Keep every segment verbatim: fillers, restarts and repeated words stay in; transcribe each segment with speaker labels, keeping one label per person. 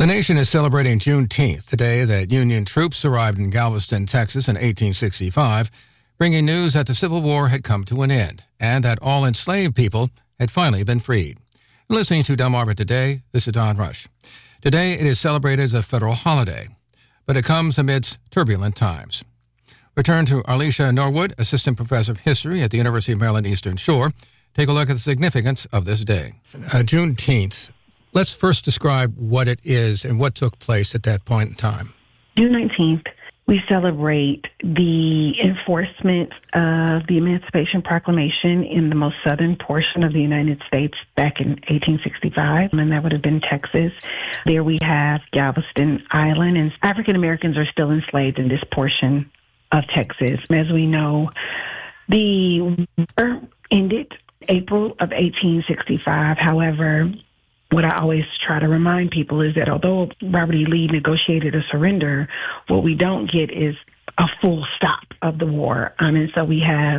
Speaker 1: The nation is celebrating Juneteenth, the day that Union troops arrived in Galveston, Texas in eighteen sixty-five, bringing news that the Civil War had come to an end and that all enslaved people had finally been freed. Listening to Delmarva Today, this is Don Rush. Today it is celebrated as a federal holiday, but it comes amidst turbulent times. Return to Arlisha Norwood, Assistant Professor of History at the University of Maryland Eastern Shore. Take a look at the significance of this day. Uh, Juneteenth. Let's first describe what it is and what took place at that point in time.
Speaker 2: June nineteenth, we celebrate the enforcement of the Emancipation Proclamation in the most southern portion of the United States back in eighteen sixty-five, and that would have been Texas. There we have Galveston Island, and African Americans are still enslaved in this portion of Texas. As we know, the war ended April of eighteen sixty-five. However, what I always try to remind people is that although Robert E. Lee negotiated a surrender, what we don't get is a full stop of the war. Um, and so we have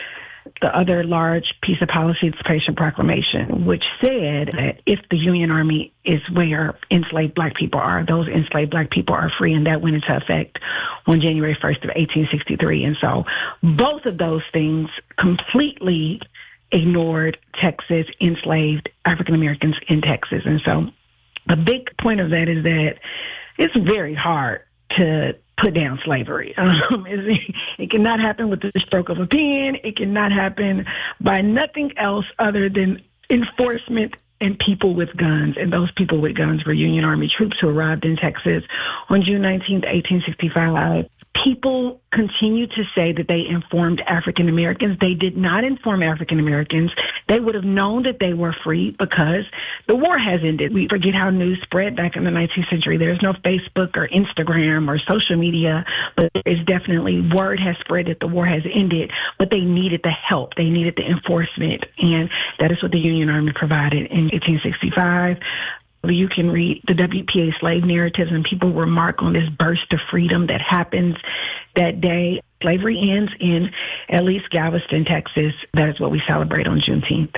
Speaker 2: the other large piece of policy, the Emancipation Proclamation, which said that if the Union Army is where enslaved black people are, those enslaved black people are free, and that went into effect on January first of eighteen sixty-three. And so both of those things completely ignored Texas, enslaved African Americans in Texas. And so the big point of that is that it's very hard to put down slavery. Um, it, it cannot happen with the stroke of a pen. It cannot happen by nothing else other than enforcement and people with guns. And those people with guns were Union Army troops who arrived in Texas on June nineteenth, eighteen sixty-five. People continue to say that they informed African Americans. They did not inform African Americans. They would have known that they were free because the war has ended. We forget how news spread back in the nineteenth century. There's no Facebook or Instagram or social media, but it's definitely word has spread that the war has ended, but they needed the help. They needed the enforcement, and that is what the Union Army provided in eighteen sixty-five. You can read the W P A slave narratives, and people remark on this burst of freedom that happens that day. Slavery ends in at least Galveston, Texas. That is what we celebrate on Juneteenth.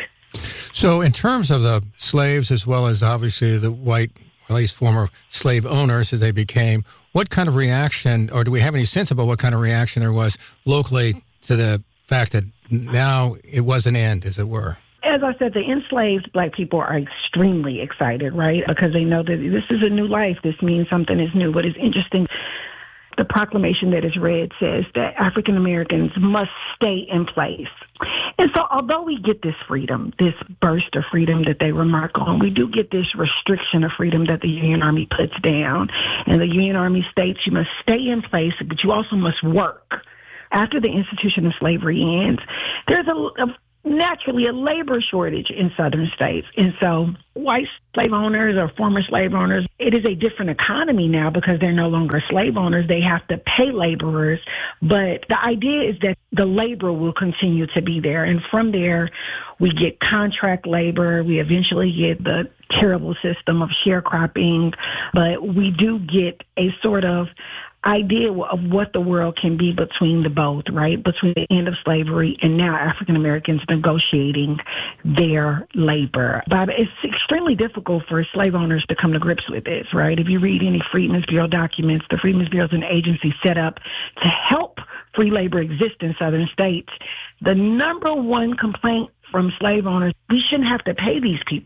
Speaker 1: So in terms of the slaves, as well as obviously the white, or at least former slave owners as they became, what kind of reaction, or do we have any sense about what kind of reaction there was locally to the fact that now it was an end, as it were?
Speaker 2: As I said, the enslaved black people are extremely excited, right? Because they know that this is a new life. This means something is new. What is interesting, the proclamation that is read says that African Americans must stay in place. And so although we get this freedom, this burst of freedom that they remark on, we do get this restriction of freedom that the Union Army puts down. And the Union Army states you must stay in place, but you also must work. After the institution of slavery ends, there's a, a naturally a labor shortage in southern states. And so white slave owners or former slave owners, it is a different economy now because they're no longer slave owners. They have to pay laborers. But the idea is that the labor will continue to be there. And from there, we get contract labor. We eventually get the terrible system of sharecropping. But we do get a sort of idea of what the world can be between the both, right? Between the end of slavery and now African Americans negotiating their labor. Bob, it's extremely difficult for slave owners to come to grips with this, right? If you read any Freedmen's Bureau documents, the Freedmen's Bureau is an agency set up to help free labor exist in southern states. The number one complaint from slave owners, we shouldn't have to pay these people.